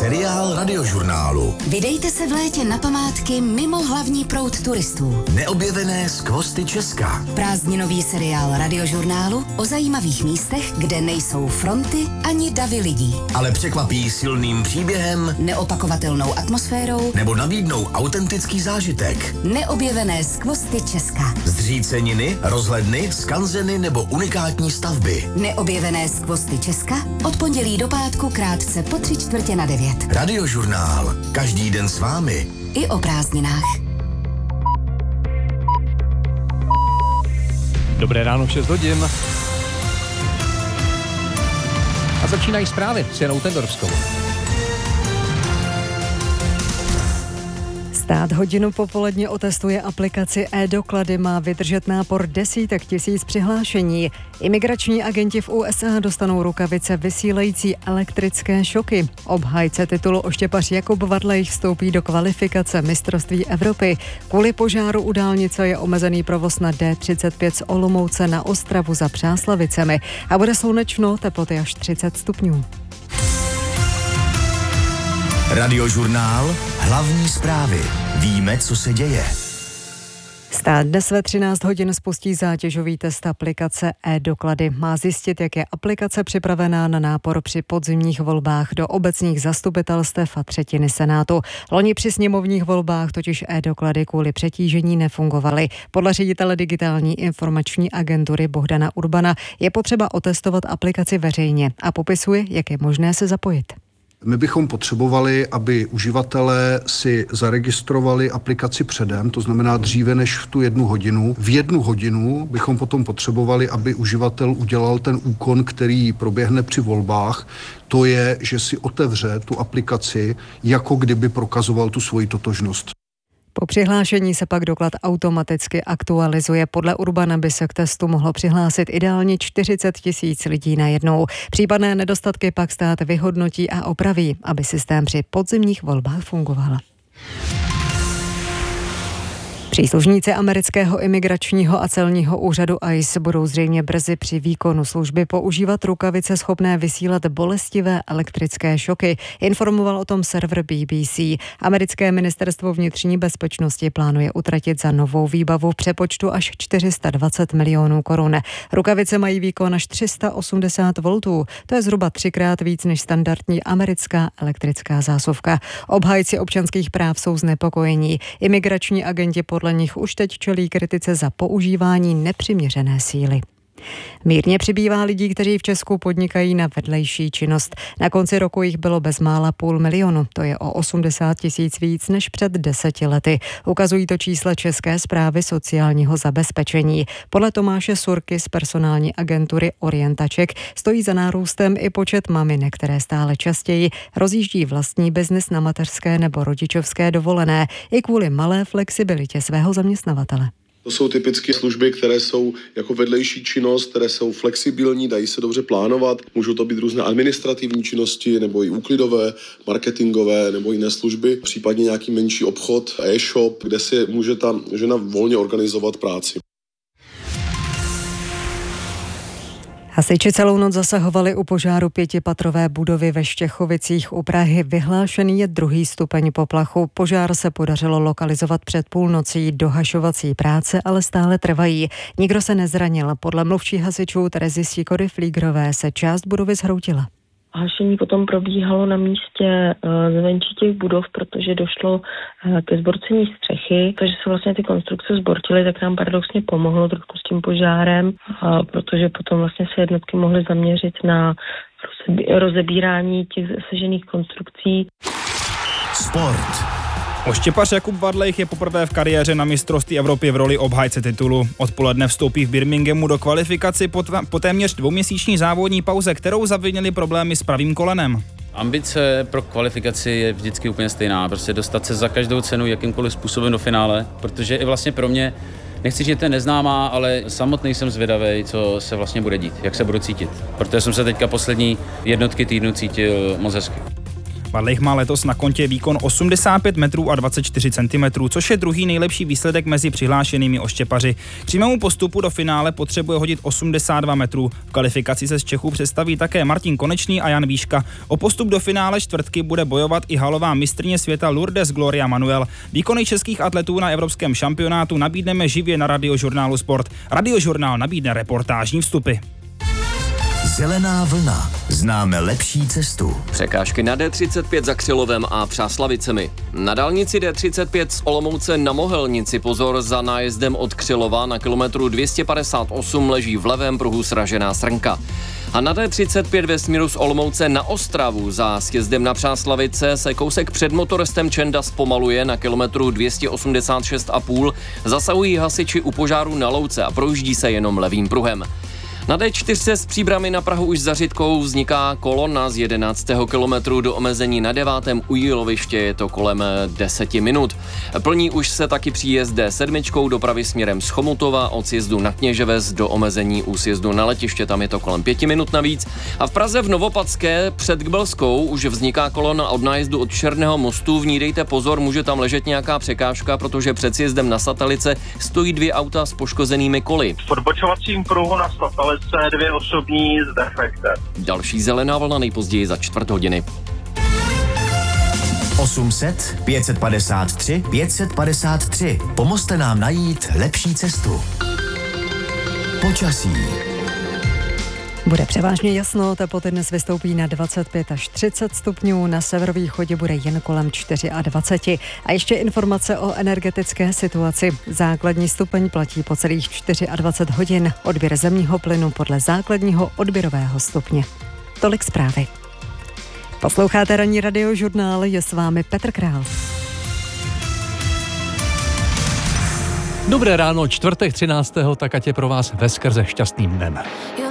Seriál Radiožurnálu. Vydejte se v létě na památky mimo hlavní proud turistů. Neobjevené skvosty Česka. Prázdninový seriál Radiožurnálu o zajímavých místech, kde nejsou fronty ani davy lidí. Ale překvapí silným příběhem, neopakovatelnou atmosférou nebo nabídnou autentický zážitek. Neobjevené skvosty Česka. Zříceniny, rozhledny, skanzeny nebo unikátní stavby. Neobjevené skvosty Česka od pondělí do pátku krátce po 8:45. Radiožurnál. Každý den s vámi. I o prázdninách. Dobré ráno, 6 hodin. A začínají zprávy s Janou Tendorovskou. Stát hodinu popoledně otestuje aplikaci e-doklady, má vydržet nápor desítek tisíc přihlášení. Imigrační agenti v USA dostanou rukavice vysílající elektrické šoky. Obhájce titulu oštěpař Jakub Vadlej vstoupí do kvalifikace mistrovství Evropy. Kvůli požáru u dálnice je omezený provoz na D35 z Olomouce na Ostravu za Přáslavicemi a bude slunečno, teploty až 30 stupňů. Radiožurnál. Hlavní zprávy. Víme, co se děje. Stát dnes ve 13 hodin spustí zátěžový test aplikace e-doklady. Má zjistit, jak je aplikace připravená na nápor při podzimních volbách do obecních zastupitelstev a třetiny Senátu. Loni při sněmovních volbách totiž e-doklady kvůli přetížení nefungovaly. Podle ředitele digitální informační agentury Bohdana Urbana je potřeba otestovat aplikaci veřejně a popisuje, jak je možné se zapojit. My bychom potřebovali, aby uživatelé si zaregistrovali aplikaci předem, to znamená dříve než v tu 1 hodinu. V 1 hodinu bychom potom potřebovali, aby uživatel udělal ten úkon, který proběhne při volbách. To je, že si otevře tu aplikaci, jako kdyby prokazoval tu svoji totožnost. Po přihlášení se pak doklad automaticky aktualizuje. Podle Urbana by se k testu mohlo přihlásit ideálně 40 tisíc lidí najednou. Případné nedostatky pak stát vyhodnotí a opraví, aby systém při podzimních volbách fungoval. Příslušníci amerického imigračního a celního úřadu ICE budou zřejmě brzy při výkonu služby používat rukavice schopné vysílat bolestivé elektrické šoky, informoval o tom server BBC. Americké ministerstvo vnitřní bezpečnosti plánuje utratit za novou výbavu v přepočtu až 420 milionů korun. Rukavice mají výkon až 380 voltů, to je zhruba 3krát víc než standardní americká elektrická zásuvka. Obhájci občanských práv jsou znepokojení. Imigrační agenti podle nich už teď čelí kritice za používání nepřiměřené síly. Mírně přibývá lidí, kteří v Česku podnikají na vedlejší činnost. Na konci roku jich bylo bezmála 500 000. To je o 80 tisíc víc než před 10 lety. Ukazují to čísla České správy sociálního zabezpečení. Podle Tomáše Surky z personální agentury Orientaček stojí za nárůstem i počet maminek, které stále častěji rozjíždí vlastní biznis na mateřské nebo rodičovské dovolené i kvůli malé flexibilitě svého zaměstnavatele. To jsou typicky služby, které jsou jako vedlejší činnost, které jsou flexibilní, dají se dobře plánovat. Můžou to být různé administrativní činnosti, nebo i úklidové, marketingové, nebo jiné služby. Případně nějaký menší obchod, e-shop, kde si může ta žena volně organizovat práci. Hasiči celou noc zasahovali u požáru 5patrové budovy ve Štěchovicích u Prahy. Vyhlášený je 2. stupeň poplachu. Požár se podařilo lokalizovat před půlnocí. Dohašovací práce ale stále trvají. Nikdo se nezranil. Podle mluvčí hasičů Terezy Sikory-Flígrové se část budovy zhroutila. Hašení potom probíhalo na místě zvenčí těch budov, protože došlo ke zborcení střechy, takže se vlastně ty konstrukce zbortily, tak nám paradoxně pomohlo trošku s tím požárem, protože potom vlastně se jednotky mohly zaměřit na rozebírání těch sežených konstrukcí. Sport. Oštěpař Jakub Vadlej je poprvé v kariéře na mistrovství Evropy v roli obhájce titulu. Odpoledne vstoupí v Birminghamu do kvalifikaci po téměř 2měsíční závodní pauze, kterou zavinili problémy s pravým kolenem. Ambice pro kvalifikaci je vždycky úplně stejná, prostě dostat se za každou cenu jakýmkoliv způsobem do finále, protože i vlastně pro mě, nechci říct, že to je neznámá, ale samotný jsem zvědavý, co se vlastně bude dít, jak se budu cítit, protože jsem se teďka poslední jednotky týdnu cítil moc hezky. Wardleigh má letos na kontě výkon 85 metrů a 24 cm, což je druhý nejlepší výsledek mezi přihlášenými oštěpaři. K přímému postupu do finále potřebuje hodit 82 metrů. V kvalifikaci se z Čechů představí také Martin Konečný a Jan Výška. O postup do finále čtvrtky bude bojovat i halová mistryně světa Lourdes Gloria Manuel. Výkony českých atletů na evropském šampionátu nabídneme živě na Radiožurnálu Sport. Radiožurnál nabídne reportážní vstupy. Zelená vlna. Známe lepší cestu. Překážky na D35 za Křilovem a Přáslavicemi. Na dálnici D35 z Olomouce na Mohelnici pozor za nájezdem od Křilova na kilometru 258 leží v levém pruhu sražená srnka. A na D35 ve směru z Olomouce na Ostravu za sjezdem na Přáslavice se kousek před motorestem Čenda zpomaluje na kilometru 286,5. Zasahují hasiči u požáru na Louce a projíždí se jenom levým pruhem. Na D4 z Příbrami na Prahu už za Řitkou vzniká kolona z 11. kilometru do omezení na 9. u Jíloviště, je to kolem 10 minut. Plní už se taky příjezd D7 dopravy směrem z Chomutova od sjezdu na Kněževes do omezení u sjezdu na letiště, tam je to kolem 5 minut navíc. A v Praze v Novopadské před Kbelskou už vzniká kolona od nájezdu od Černého mostu, v ní dejte pozor, může tam ležet nějaká překážka, protože před sjezdem na Satalice stojí 2 auta s poškozenými koly. V odbočovacím pruhu na Satalice 2 osobní s defektem. Další zelená vlna nejpozději za 4 hodiny. 800 553 553. Pomozte nám najít lepší cestu. Počasí. Bude převážně jasno, teploty dnes vystoupí na 25 až 30 stupňů, na severovýchodě bude jen kolem 24. A ještě informace o energetické situaci. Základní stupeň platí po celých 24 hodin, odběr zemního plynu podle základního odběrového stupně. Tolik zprávy. Posloucháte ranní Radiožurnál, je s vámi Petr Král. Dobré ráno, čtvrtek 13. tak ať je pro vás veskrze šťastným dnem.